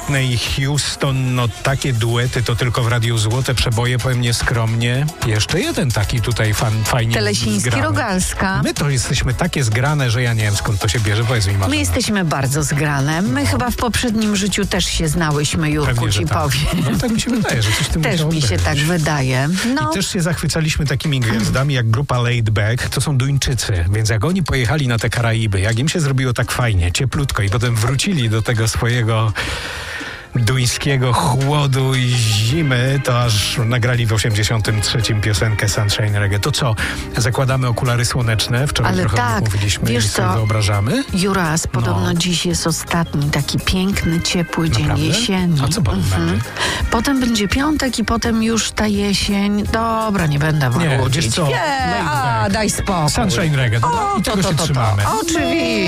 Whitney Houston, no takie duety to tylko w Radiu Złote Przeboje, powiem nieskromnie. Jeszcze jeden taki tutaj fajnie Telesiński-Rogalska. My to jesteśmy takie zgrane, że ja nie wiem, skąd to się bierze. Powiedz mi, Marzena. My jesteśmy bardzo zgrane. My chyba w poprzednim życiu też się znałyśmy, Jurku, Pewnie, ci tak. powiem. No tak mi się wydaje, że coś w tym Też musiało mi się być. tak wydaje. No. I też się zachwycaliśmy takimi gwiazdami jak grupa Laid Back. To są Duńczycy, więc jak oni pojechali na te Karaiby, jak im się zrobiło tak fajnie, cieplutko i potem wrócili do tego swojego duńskiego chłodu i zimy, to aż nagrali w 83 piosenkę Sunshine Reggae. To co? Zakładamy okulary słoneczne. Wczoraj Ale trochę tak, mówiliśmy wiesz i sobie co? wyobrażamy. Juras, podobno dziś jest ostatni taki piękny, ciepły dzień Naprawdę? jesienni. A co potem będzie? Potem będzie piątek i potem już ta jesień. Dobra, nie będę Nie, marudzić. wiesz co? Nie, Laid back. daj spokój. Sunshine Reggae. I tego się trzymamy. Oczywiście.